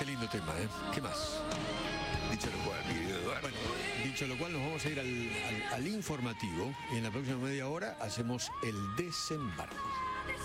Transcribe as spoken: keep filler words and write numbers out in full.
Qué lindo tema, ¿eh? ¿Qué más? Dicho lo cual, mi querido Eduardo. Bueno, dicho lo cual, nos vamos a ir al, al, al informativo y en la próxima media hora hacemos el desembarco.